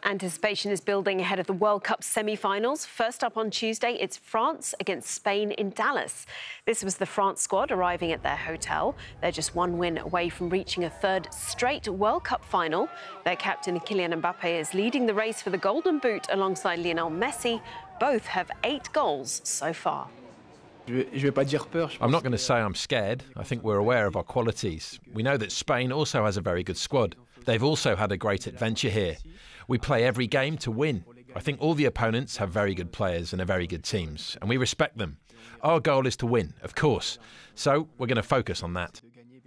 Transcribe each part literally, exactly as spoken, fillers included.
Anticipation is building ahead of the World Cup semi-finals. First up on Tuesday, it's France against Spain in Dallas. This was the France squad arriving at their hotel. They're just one win away from reaching a third straight World Cup final. Their captain, Kylian Mbappe, is leading the race for the Golden Boot alongside Lionel Messi. Both have eight goals so far. I'm not going to say I'm scared. I think we're aware of our qualities. We know that Spain also has a very good squad. They've also had a great adventure here. We play every game to win. I think all the opponents have very good players and are very good teams, and we respect them. Our goal is to win, of course, so we're going to focus on that.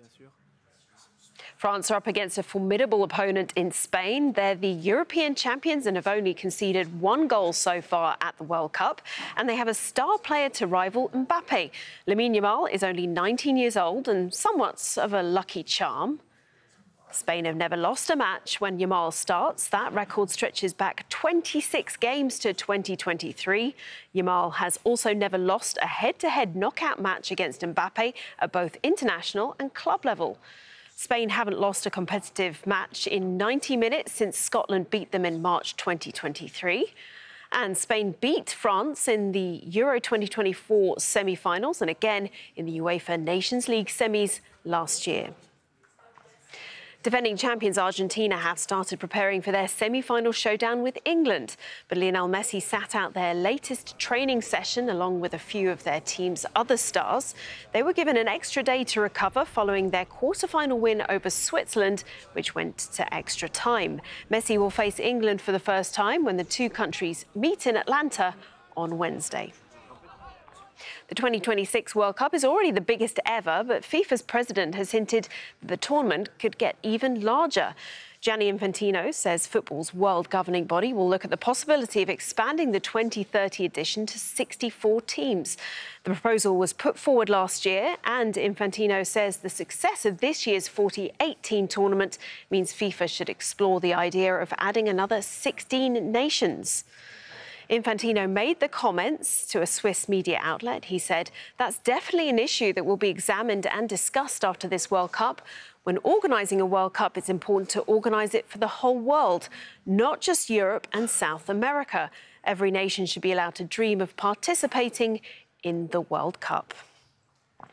France are up against a formidable opponent in Spain. They're the European champions and have only conceded one goal so far at the World Cup. And they have a star player to rival Mbappe. Lamine Yamal is only nineteen years old and somewhat of a lucky charm. Spain have never lost a match when Yamal starts. That record stretches back twenty-six games to twenty twenty-three. Yamal has also never lost a head-to-head knockout match against Mbappe at both international and club level. Spain haven't lost a competitive match in ninety minutes since Scotland beat them in March twenty twenty-three. And Spain beat France in the Euro twenty twenty-four semi-finals and again in the UEFA Nations League semis last year. Defending champions Argentina have started preparing for their semi-final showdown with England. But Lionel Messi sat out their latest training session along with a few of their team's other stars. They were given an extra day to recover following their quarter-final win over Switzerland, which went to extra time. Messi will face England for the first time when the two countries meet in Atlanta on Wednesday. The twenty twenty-six World Cup is already the biggest ever, but FIFA's president has hinted that the tournament could get even larger. Gianni Infantino says football's world governing body will look at the possibility of expanding the twenty thirty edition to sixty-four teams. The proposal was put forward last year, and Infantino says the success of this year's forty-eight team tournament means FIFA should explore the idea of adding another sixteen nations. Infantino made the comments to a Swiss media outlet. He said, "That's definitely an issue that will be examined and discussed after this World Cup. When organising a World Cup, it's important to organise it for the whole world, not just Europe and South America. Every nation should be allowed to dream of participating in the World Cup."